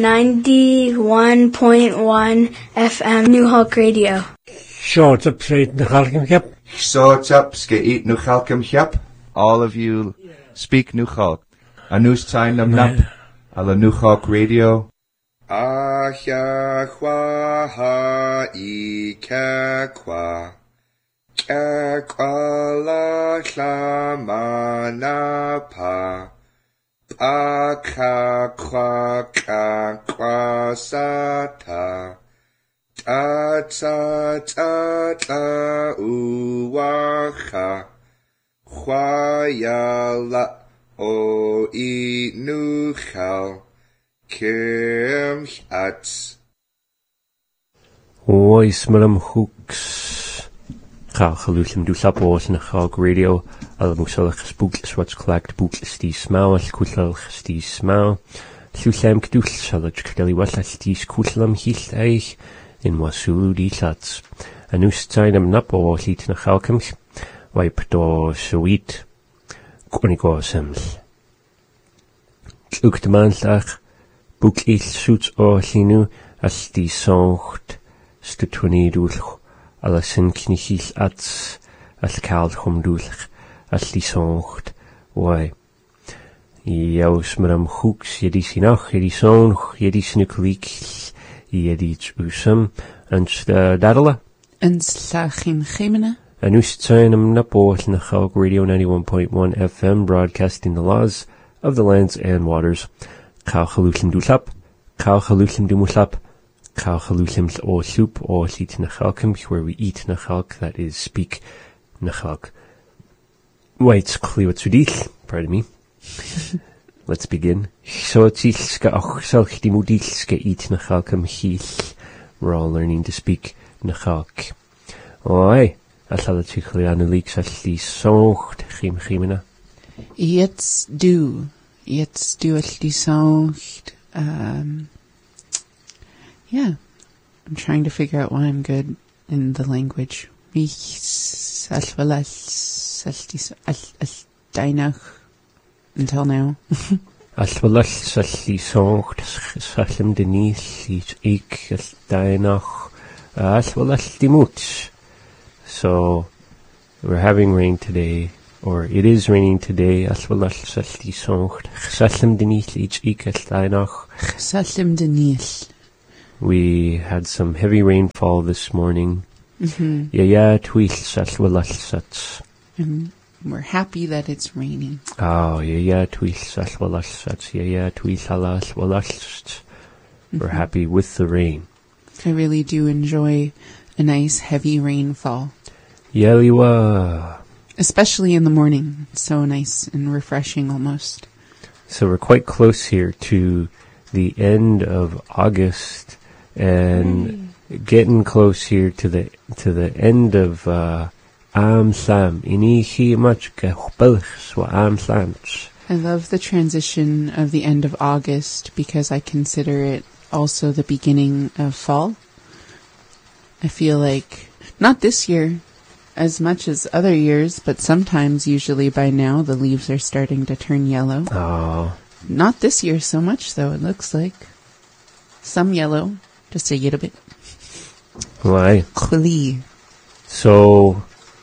91.1 FM New Hulk Radio. Short up straight the Halcom Cap. Short up skate nu Halcom Cap. All of you speak New Hulk. A news time nam nap. Ala New Hulk Radio. Ahya kwa ha I kwa. Kwa la mana pa. Aka kwa sata. Ta uwaha. Khwayala o inuchal. Kim hats. Ois maram hooks. Chaluchim du sapos na Hulk Radio. Al musalach spookles what's clacked bookles die smau al kutlach die smau. Llwylem cdwll salad cdeli wallach die skutlam hill eich in wasulu die lats. A nŵstain am nap o llit na chalcymch. Waip do sywyd. Gwrnig o syml. Llwg dymanllach. Bwc ill sŵt o llunw all di soncht. Stwtwni dwlch. Alla sy'n cnichill ats. All cael chwmdwlch. All di soncht. Wai. Iaws mar am hwgs. Iedi synach. Iedi sonch. Iedi snwclig. Iedi trwsam. Ans dadala. Ans lachim chemena. A newstain am napoch na Hulk Radio 91.1 FM, broadcasting the laws of the lands and waters. Kaw chaluchim du lap, kaw chaluchim du muslap, kaw chaluchim o soup o lit na chalkim, where we eat na chalk, that is speak na chalk. Wait, kliwatsudich, pardon me. Let's begin. So tzich ska och salch di mudich ska eat na chalkim hich. We're all learning to speak na chalk. Oi. Alla tichli an leaks alli soncht chimena. Jetzt du alli soncht. Yeah, I'm trying to figure out why I'm good in the language. Mich alwalas alli dainach until now. Alwalas alli soncht sallim denith ik alli dainach alwalas di muts. So, we're having rain today, or it is raining today. Aswalach salli soncht. Sallim denith ich dainach. Sallim denith. We had some heavy rainfall this morning. Yeah, twil salwalach sats. And we're happy that it's raining. Oh, yeah, twil salwalach sats. Yeah, twil salwalach. We're happy with the rain. I really do enjoy a nice heavy rainfall. Yeliwa. Especially in the morning. It's so nice and refreshing almost. So we're quite close here to the end of August and getting close here to the end of Am Sam. Inihi much gehbelchs wa Am Sams. I love the transition of the end of August because I consider it also the beginning of fall. I feel like, not this year as much as other years, but sometimes, usually by now, the leaves are starting to turn yellow. Oh. Not this year so much, though, it looks like. Some yellow, just a little bit. Why? Chli. So,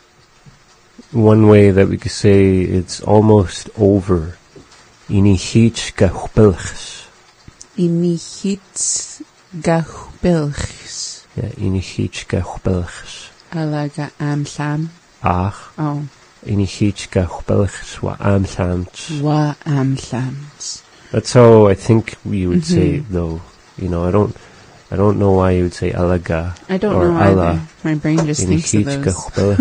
one way that we could say it's almost over. Inihich gahbelchs. Inihich gahbelchs. Yeah, inihich gahbelchs. Alaga amsam. Ach. Oh. Inihich gahbelchs wa amsams. Wa amsams. That's how I think we would say it, though. You know, I don't know why you would say alaga. I don't or know ala. either. My brain just thinks of those.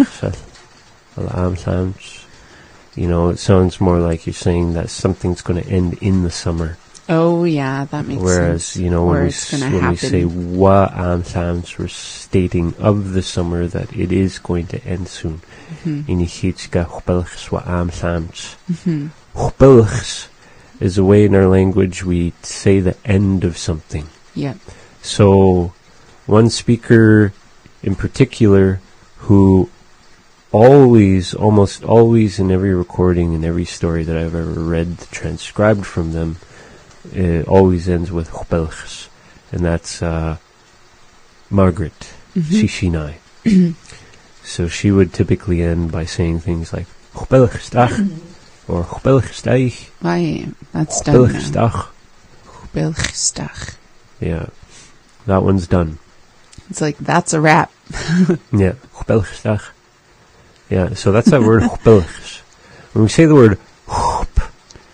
You know, it sounds more like you're saying that something's going to end in the summer. Oh, yeah, that makes sense. Whereas, you know, when we say wa amsams, we're stating of the summer that it is going to end soon. Inichitska hbelchs wa amsams. Hbelchs is a way in our language we say the end of something. Yeah. So, one speaker in particular who almost always in every recording and every story that I've ever read transcribed from them it always ends with chbelchs, and that's Margaret, Shishinai. So she would typically end by saying things like chbelchstach or chbelchsteich. Why? That's done now. Chbelchstach. Chbelchstach. Yeah, that one's done. It's like, that's a wrap. Yeah, chbelchstach. Yeah, so that's that word chbelchs. When we say the word chup,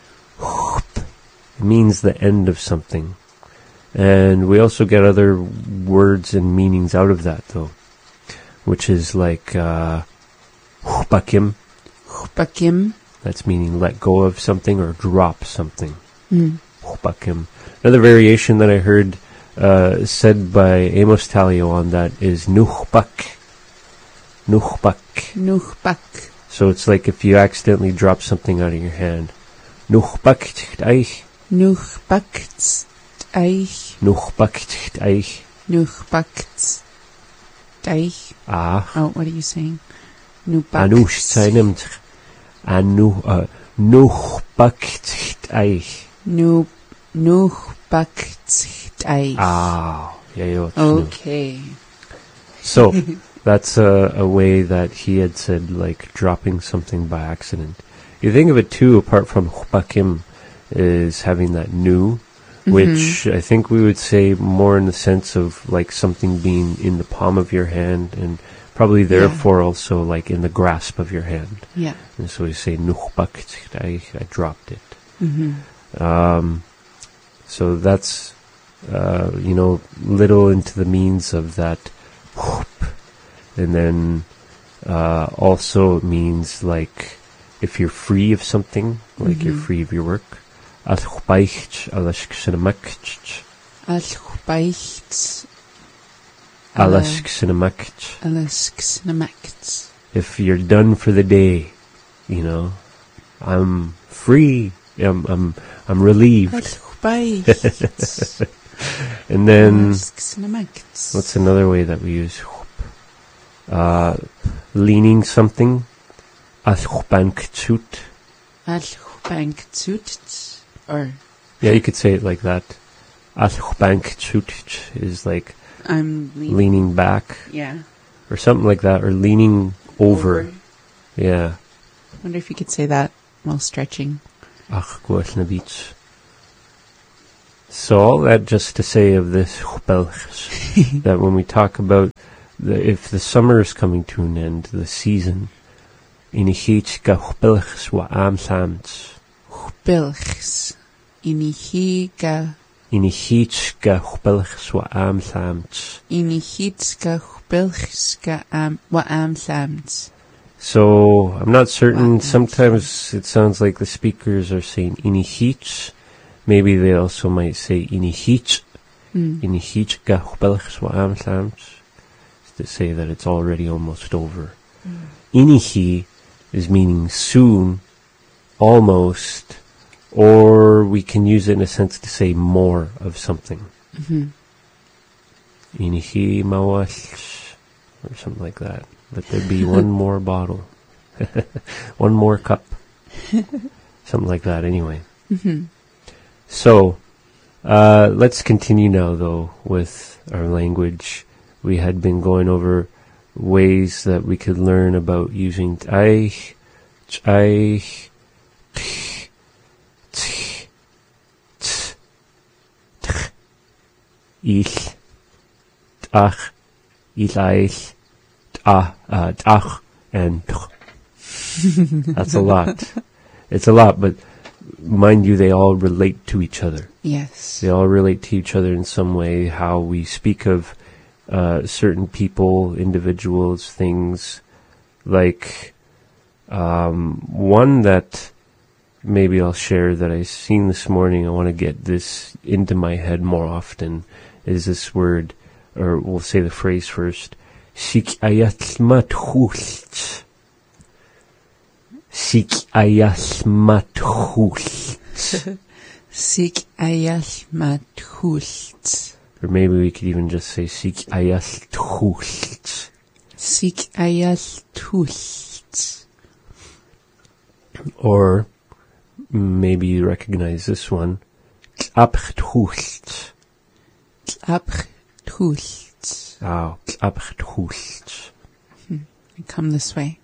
it means the end of something. And we also get other words and meanings out of that, though, which is like chupakim. Chupakim. That's meaning let go of something or drop something. Chupakim. Another variation that I heard said by Amos Talio on that is nuchpak. Nuchpak. Nuchpak. So it's like if you accidentally drop something out of your hand. Nuchpak t'eich. Nuchpak t'eich. Nuchpak t'eich. Nuchpak t'eich. Ah. Oh, what are you saying? Nuchpak. Anush t'einem t'eich. Nuchpak t'eich. Nuchpak t'eich. Ah. Yeah, okay. So, that's a way that he had said, like, dropping something by accident. You think of it, too, apart from chupakim, is having that nu, which I think we would say more in the sense of, like, something being in the palm of your hand, and probably therefore also, like, in the grasp of your hand. Yeah. And so we say, nuchpak, I dropped it. So that's, little into the means of that whoop. And then also it means like if you're free of something, like you're free of your work. If you're done for the day, I'm free. I'm relieved. And then what's another way that we use leaning something? Or yeah, you could say it like that. Is like I'm leaning back. Yeah. Or something like that, or leaning over. Yeah. I wonder if you could say that while stretching. So all that just to say of this that when we talk about if the summer is coming to an end, the season, inihichka chbelchs wa amsams. Chbelchs. Inihichka chbelchs wa amsams. Inihichka chbelchs wa amsams. So I'm not certain. Sometimes it sounds like the speakers are saying inihich. Maybe they also might say inihich. Inihichka chbelchs wa amsams. To say that it's already almost over. Inihi is meaning soon, almost, or we can use it in a sense to say more of something. Inihi mawash, or something like that. Let there be one more bottle, one more cup, something like that. Anyway, so let's continue now, though, with our language. We had been going over ways that we could learn about using t'aich, t'aich, t'ch, t'ch, t'ch, t'ch, ich, t'ach, ilaich, t'ach, and t'ch. That's a lot. It's a lot, but mind you, they all relate to each other. Yes. They all relate to each other in some way, how we speak of certain people, individuals, things, like one that maybe I'll share that I seen this morning. I want to get this into my head more often, is this word, or we'll say the phrase first, Sikayasmathult. Sikayasmathult. Sikayasmathult. Or maybe we could even just say Sikayasthult. Sikayasthult. Or maybe you recognize this one, Abgehult. Abgehult. Oh, abgehult. Come this way.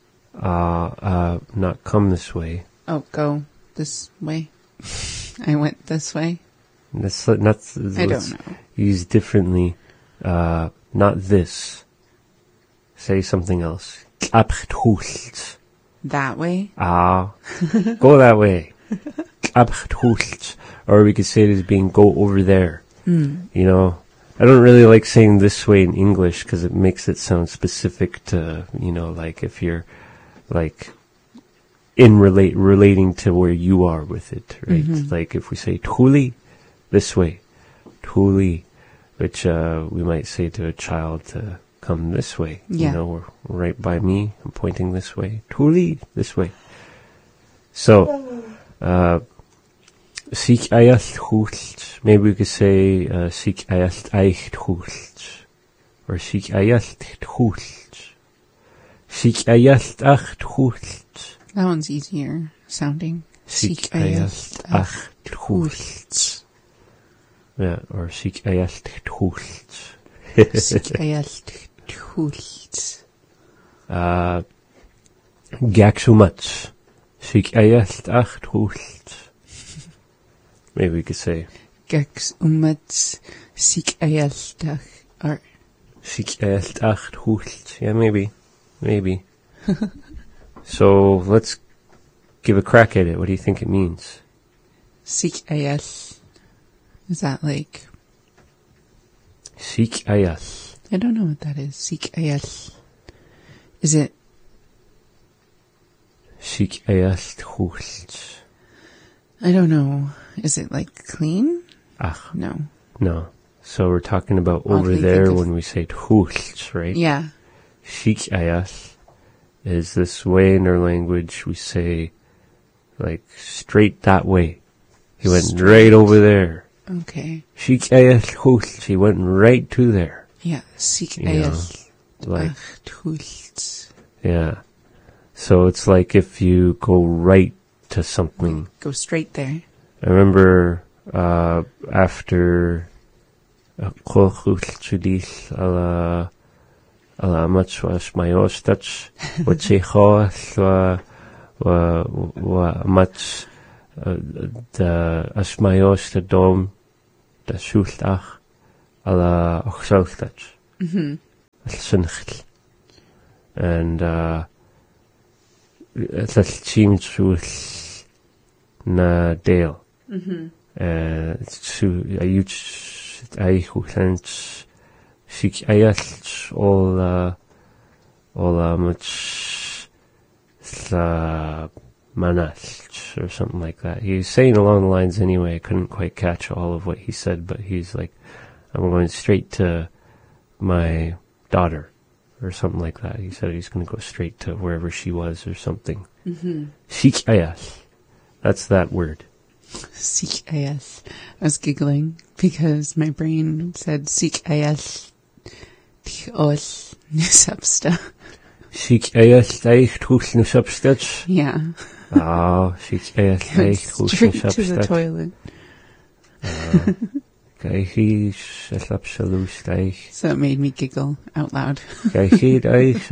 Not come this way. Oh, go this way. I went this way. That's not. I don't know. Use differently. Not this. Say something else. Abgehult. That way? Go that way. Abgehult. Or we could say it as being go over there. You know, I don't really like saying this way in English because it makes it sound specific to, you know, like if you're like relating to where you are with it, right? Like if we say Tuli, this way. Tuli, which we might say to a child to come this way. Yeah. You know, or right by me, I'm pointing this way. Tuli, this way. So, Sik ayalt hult. Maybe we could say Sik ayalt eicht hult. Or Sik ayalt hult. Sik ayalt acht hult. That one's easier sounding. Sik ayalt acht hult. Yeah, or Sik ayalt hult. Sik ayalt hult. Gaksumat. Sik ayalt acht hult. Maybe we could say Geks umat sik ayalt or Sik ayalt acht hult. Yeah, maybe. So let's give a crack at it. What do you think it means? sik ayalt. Is that like? Sik ayalt. I don't know what that is. Sik ayalt. Is it? Sik ayalt hult. I don't know. Is it like clean? Ach, No. no. So we're talking about over Oddly there think of- when we say hult, right? Yeah. Sik ayalt is this way in our language we say like straight that way. He went Straight. right over there. Okay. Sik ayalt hult. He went right to there. Yeah. Sik You know, ayalt like, hult. yeah. So it's like if you go right to something. Go straight there. I remember after Kolchulchudis ala much was my ostach what she was wa much the asmayos the dom the shultach ala ochsaltach and it's a team shul na dale it's to a huge eichulent sik ayalt all much manalt or something like that. He's saying along the lines anyway. I couldn't quite catch all of what he said, but he's like, I'm going straight to my daughter or something like that. He said he's going to go straight to wherever she was or something. Sik ayalt. That's that word. Sik ayalt. I was giggling because my brain said Sik ayalt ol nusabsta. Sik ayalt eicht hús nu substach. Yeah. Sik ayalt eicht hús nu Straight to the substach. toilet. Gaihid absolús eich. So it made me giggle out loud. Gaihid eich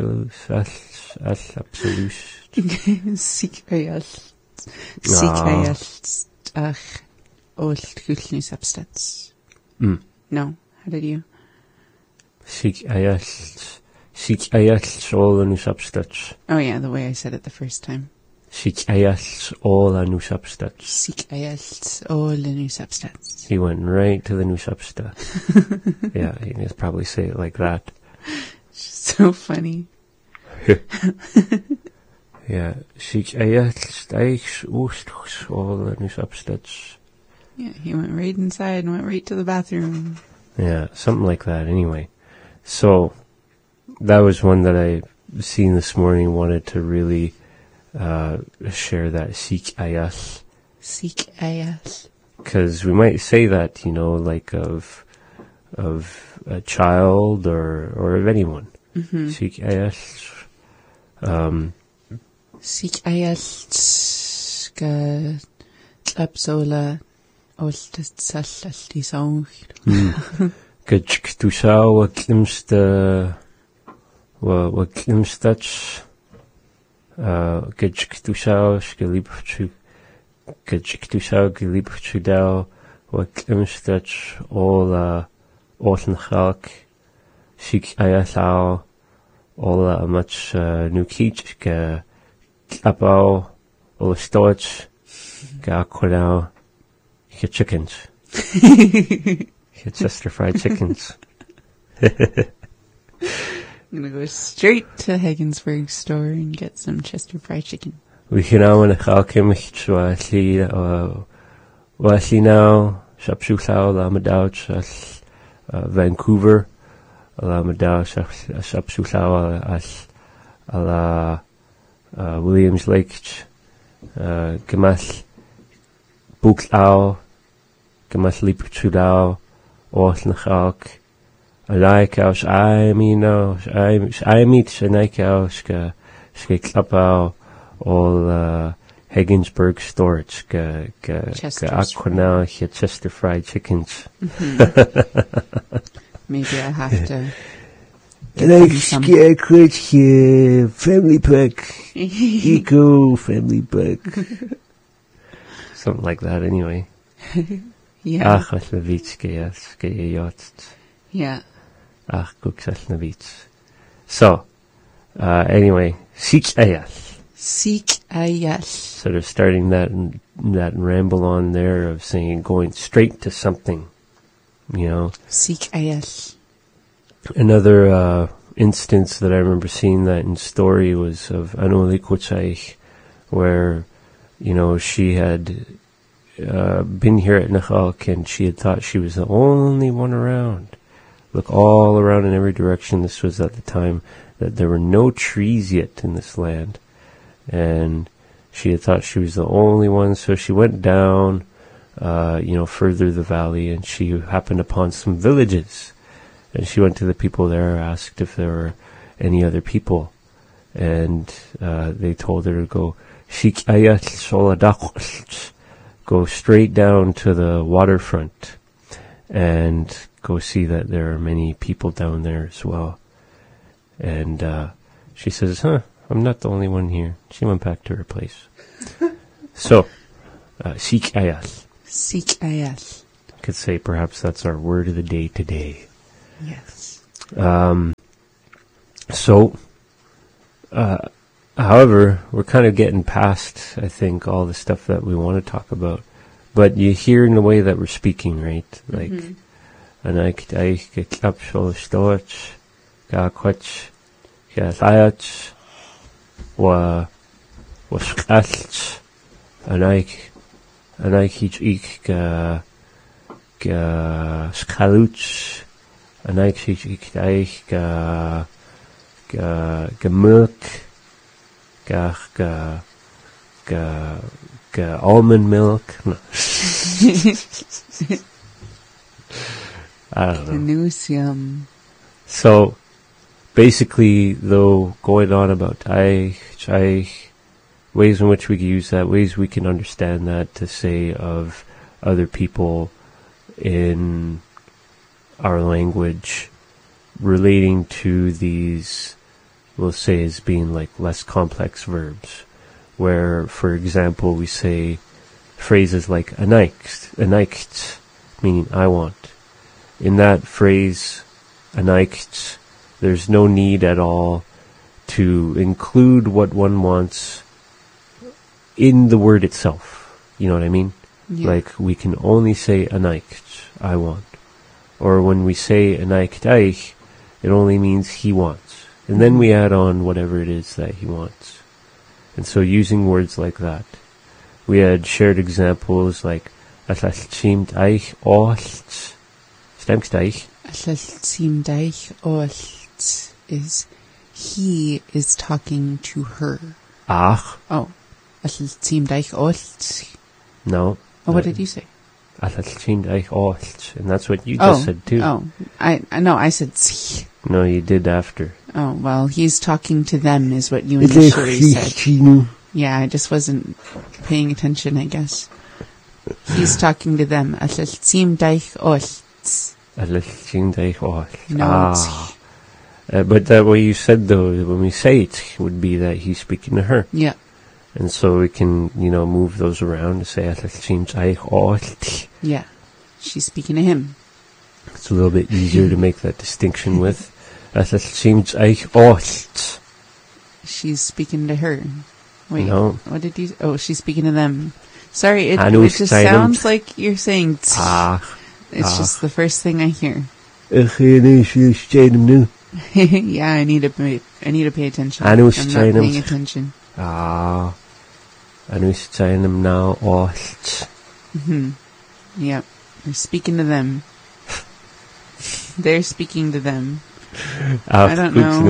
absolús. Sik ayalt. Sik ayalt ach ol nusabstats. No. How did you? Sik ayalt all nu substach. Oh yeah, the way I said it the first time. Sik ayalt all nu substach. Sik ayalt ol nusabstats. He went right to the nu substach. Yeah, he must probably say it like that. So funny. Yeah, sik ayalt eich úst all nu substach. Yeah, he went right inside and went right to the bathroom. Yeah, something like that anyway. So, that was one that I seen this morning, wanted to really share that Sik ayalt. Sik ayalt. Because we might say that, you know, like of a child or of anyone. Sik ayalt. Sik ayalt ga tlapsola Oltassallalti saucht. Gajktusha waklimstach Gajktusha gelibchudao waklimstach all Ortlenchalk Shik Ayatao all much Nukich Klapao all Storch Ga Kodao chickens. Chester fried chickens. I'm gonna go straight to Haggensburg store and get some Chester fried chicken. We can now in a chalkimich wasi now shapshulao lamadouch Vancouver lamadouch shapshulao as ala Williams Lake Gemas Buklao Gemas Lipchudao Ortlenchalk Alaikaus I meet Shanaikaus Klapau all Haggensburg storage Aquanau Chester fried chickens. Maybe I have to family pack eco family pack something like that anyway. Yeah. Yeah. So, anyway, Seek Ayas. Seek Ayas. So they're starting that ramble on there of saying going straight to something, Seek Ayas. Another instance that I remember seeing that in story was of Anoli Kochaich, where, she had been here at Nachalk and she had thought she was the only one around. Look all around in every direction. This was at the time that there were no trees yet in this land. And she had thought she was the only one, so she went down, further the valley, and she happened upon some villages. And she went to the people there, asked if there were any other people. And they told her to go, go straight down to the waterfront and go see that there are many people down there as well. And she says, I'm not the only one here. She went back to her place. So, Seek Ayas. Seek Ayas. Could say perhaps that's our word of the day today. Yes. However, we're kind of getting past, I think, all the stuff that we want to talk about. But you hear in the way that we're speaking, right? Like, Anaik Daich Geklapshol Storch, Gaquach, Gathayach, Waskalch, Anaik Ich Skaluch, Anaik Ich Daich Gemilk, almond milk. No. I don't know. So, basically, though, going on about ways in which we can use that, ways we can understand that to say of other people in our language relating to these, we'll say, as being like less complex verbs, where, for example, we say phrases like anaikt, meaning I want. In that phrase, anaikt, there's no need at all to include what one wants in the word itself. You know what I mean? Yeah. Like, we can only say anaikt, I want. Or when we say anaikt aich, it only means he wants. And then we add on whatever it is that he wants. And so using words like that. We had shared examples like Atlachim Daich Ocht. Stemks Daich. Atlachim Daich Ocht is he is talking to her. Ach. Oh. Atlachim Daich Ocht. No. Oh, what did you say? Atlachim Daich Ocht. And that's what you just said too. Oh. I said tzich. No, you did after. Oh, well, he's talking to them is what you initially said. Yeah, I just wasn't paying attention, I guess. He's talking to them. No. But that way you said, though, when we say it, would be that he's speaking to her. Yeah. And so we can, move those around to say, Yeah. She's speaking to him. It's a little bit easier to make that distinction with. She's speaking to her. Wait, No. what did you... Oh, she's speaking to them. Sorry, it Anus just Chinem. sounds like you're saying... It's just the first thing I hear. Yeah, I need to pay attention. Anus I'm not Chinem. paying attention. Yep. They're speaking to them. They're speaking to them. I don't know.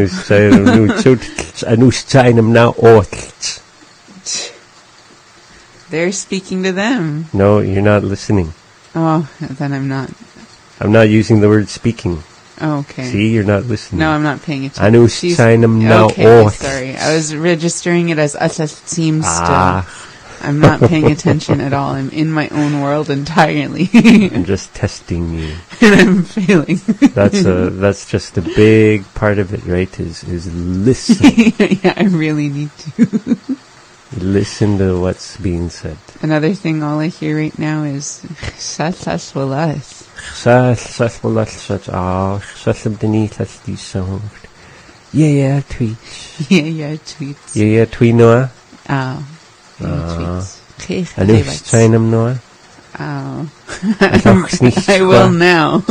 They're speaking to them. No, you're not listening. Oh, then I'm not. I'm not using the word speaking. Oh, okay. See, you're not listening. No, I'm not paying attention. Anus Chinem now. Okay, sorry. I was registering it as seems still. I'm not paying attention at all. I'm in my own world entirely. I'm just testing you. And I'm failing. That's just a big part of it, right? Is listen. Yeah, I really need to. Listen to what's being said. Another thing all I hear right now is Yeah, tweets. Yeah, tweets. Yeah, tweet Noah. Oh. Tweets. Anus Chinem Noah. Oh. I I will now.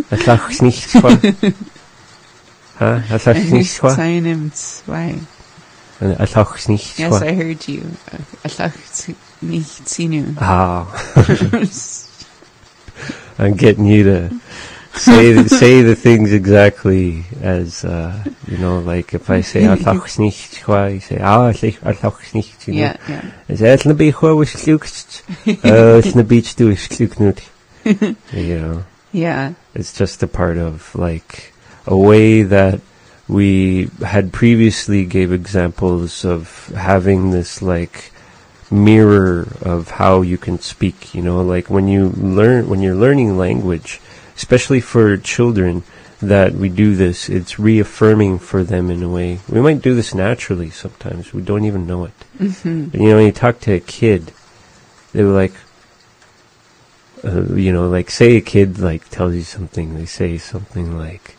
Chinem 2. Yes, I heard you. I'm getting you to say the things exactly as like if I say you say Yeah. Is that the beach was slukt? It's the beach do sluknut. Yeah. It's just a part of like a way that we had previously gave examples of having this like mirror of how you can speak, like when you're learning language, especially for children, that we do this, it's reaffirming for them in a way. We might do this naturally sometimes, we don't even know it. Mm-hmm. But, when you talk to a kid, they were like, like say a kid like tells you something, they say something like,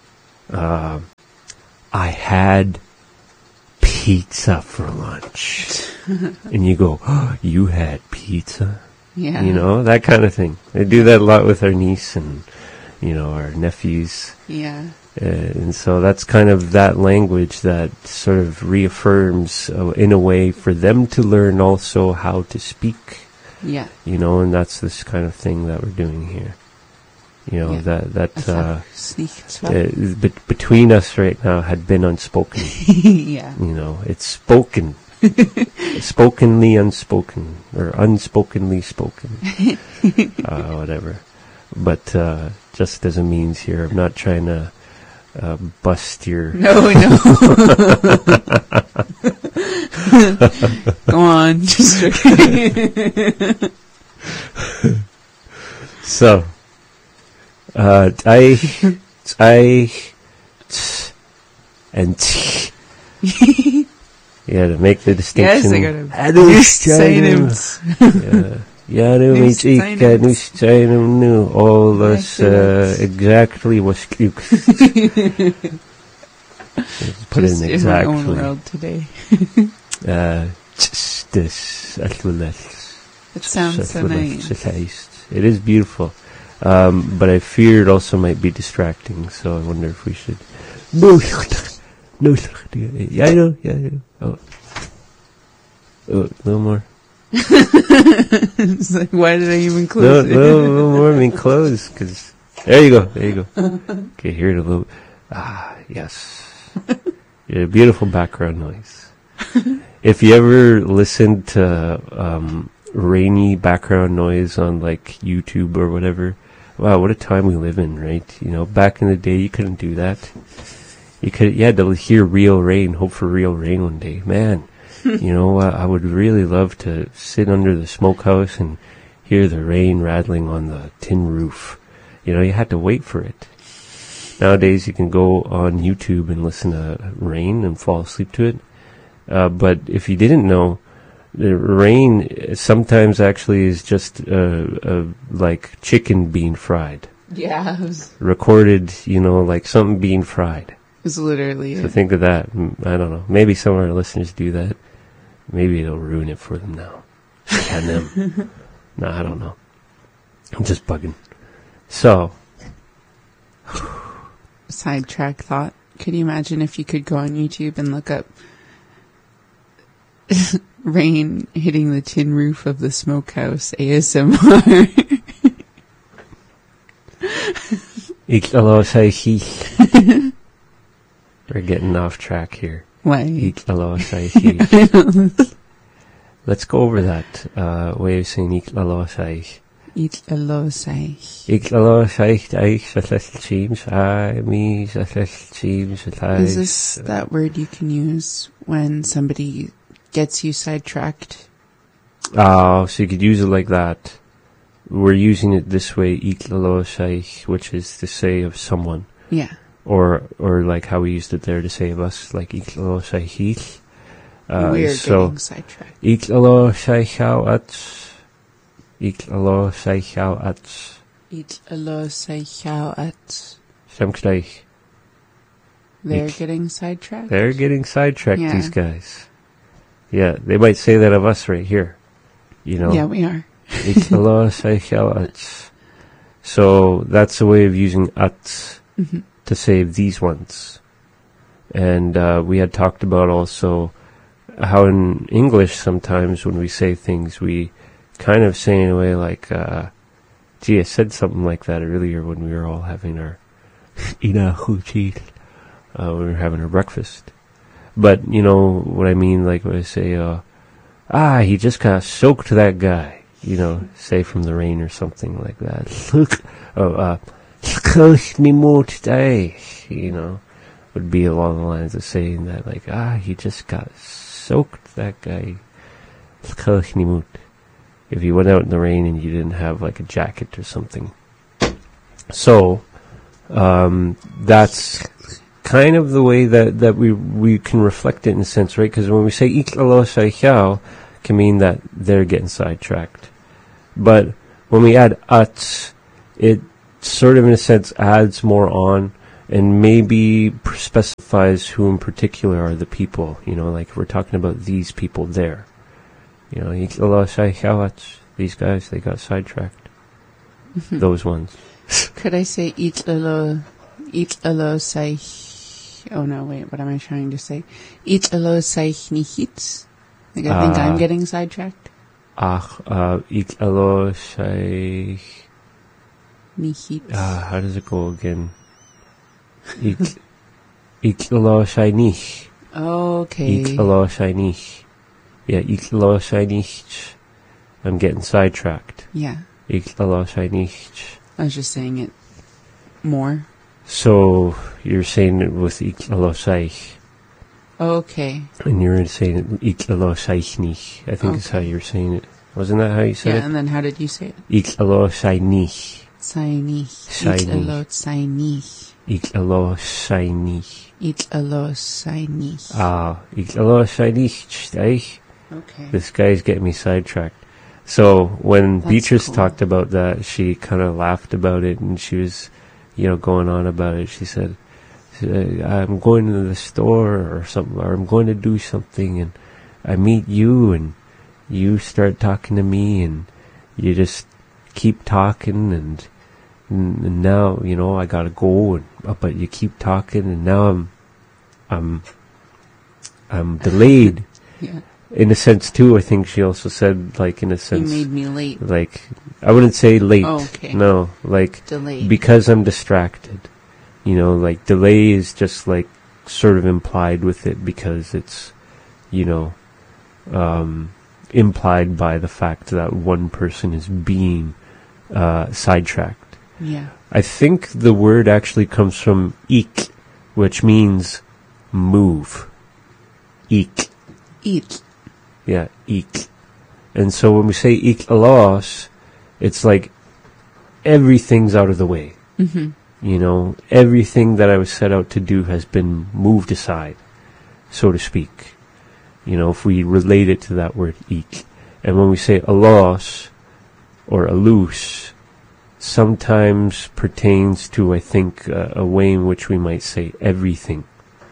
I had pizza for lunch. And you go, oh, you had pizza? Yeah. That kind of thing. They do that a lot with our niece and, our nephews. Yeah. And so that's kind of that language that sort of reaffirms in a way for them to learn also how to speak. Yeah. And that's this kind of thing that we're doing here. But between us right now had been unspoken. Yeah. It's spoken. Spokenly unspoken, or unspokenly spoken. Whatever. But just as a means here, I'm not trying to bust your... No. Go on. Just So, and yeah, to make the distinction. Yes, I gotta say them. All this exactly was put just in in my own exactly. world today. It sounds so nice. It is beautiful, but I fear it also might be distracting. So I wonder if we should. No, yeah, I know. Oh, a little more. It's like, why did I even close it? No, a little more. I mean, close, because there you go. Okay, hear it a little. Yes. Yeah, beautiful background noise. If you ever listen to rainy background noise on like YouTube or whatever, wow, what a time we live in, right? Back in the day, you couldn't do that. You had to hear real rain, hope for real rain one day. Man, I would really love to sit under the smokehouse and hear the rain rattling on the tin roof. You know, you had to wait for it. Nowadays, you can go on YouTube and listen to rain and fall asleep to it. But if you didn't know, the rain sometimes actually is just like chicken being fried. Yeah, it was Recorded, you know, like something being fried. literally So it. think of that. I don't know. Maybe some of our listeners do that. Maybe it'll ruin it for them now. And them. No, I don't know. I'm just bugging. So, Sidetrack thought. Could you imagine if you could go on YouTube and look up rain hitting the tin roof of the smokehouse ASMR? we're getting off track here. Why? Let's go over that way of saying Iklalosai. Eat a low say. Is this that word you can use when somebody gets you sidetracked? Oh, so you could use it like that. We're using it this way, Iklalosai, which is to say of someone. Yeah. Or like how we used it there to say of us, like Iklalosai. We're getting sidetracked. Eat a lo say how at. Eat a low say how at. Samgleich. They're getting sidetracked? They're getting sidetracked, Yeah. these guys. Yeah, they might say that of us right here. You know? Yeah, we are. Eat a lo say how at. So that's a way of using at to say these ones. And we had talked about also how in English sometimes when we say things we kind of say in a way like, gee, I said something like that earlier when we were all having our when we were having our breakfast. But, you know what I mean, like when I say, he just kind of soaked that guy, you know, say from the rain or something like that. Look, me more today, you know, would be along the lines of saying that, like, he just got soaked, that guy. If you went out in the rain and you didn't have like a jacket or something. So, that's kind of the way that we can reflect it in a sense, right? Because when we say Iklalosai can mean that they're getting sidetracked. But when we add at, it sort of in a sense adds more on and maybe specifies who in particular are the people, you know, like we're talking about these people there. You know, these guys, they got sidetracked. Those ones. Could I say eat a low say? Oh no, wait, what am I trying to say? Eat a low say nichits? Like I think I'm getting sidetracked. Nichits. How does it go again? Iklalosai. Okay. Iklalosai. Yeah, Iklalosai. I'm getting sidetracked. Yeah. Iklalosai. I was just saying it more. So you're saying it with Iklalosai. Okay. And you're saying it Iklalosai. I think is how you're saying it. Wasn't that how you said Yeah, and then how did you say it? Iklalosai. Saini. Saini. Eat a low saini. Iklalosai. Eat a low saini. Iklalosai. Okay. This guy's getting me sidetracked. So when That's Beatrice cool. talked about that, she kind of laughed about it, and she was, you know, going on about it. She said, I'm going to the store or something, or I'm going to do something, and I meet you, and you start talking to me, and you just keep talking, and now, you know, I gotta go, but you keep talking, and now I'm delayed. Yeah. In a sense, too, I think she also said, like, in a You sense, made me late. like, I wouldn't say late. Oh, okay. No, like, Delayed. because I'm distracted. You know, like, delay is just, like, sort of implied with it because it's, you know, implied by the fact that one person is being sidetracked. Yeah. I think the word actually comes from ik, which means move. Ik. Eat. Yeah, ik. And so when we say ik alos, it's like everything's out of the way. You know, everything that I was set out to do has been moved aside, so to speak. You know, if we relate it to that word ik. And when we say a loss or a loose, sometimes pertains to, I think, a way in which we might say everything.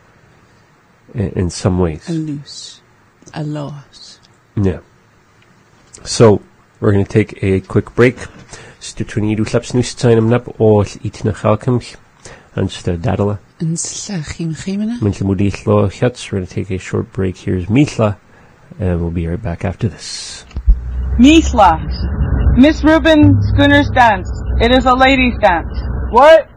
In some ways. A loose. A loss. Yeah. So, we're going to take a quick break. Stutunidu klapsnus tsainam nap or itna chalkam and dadala. And slachim chimena. Minchimudithlo chats. We're going to take a short break. Here's Mithla, and we'll be right back after this. Mithla. Miss Rubin Schooner's dance. It is a ladies' dance. What?